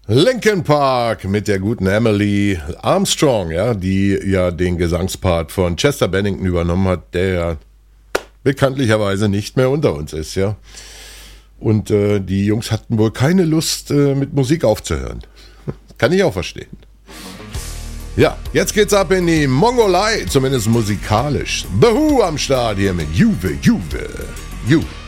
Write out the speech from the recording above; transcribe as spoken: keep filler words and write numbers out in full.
Linkin Park mit der guten Emily Armstrong, ja, die ja den Gesangspart von Chester Bennington übernommen hat, der ja bekanntlicherweise nicht mehr unter uns ist, ja. Und äh, die Jungs hatten wohl keine Lust, äh, mit Musik aufzuhören. Kann ich auch verstehen. Ja, jetzt geht's ab in die Mongolei, zumindest musikalisch. The Who am Start hier mit Juve, Juve, Juve.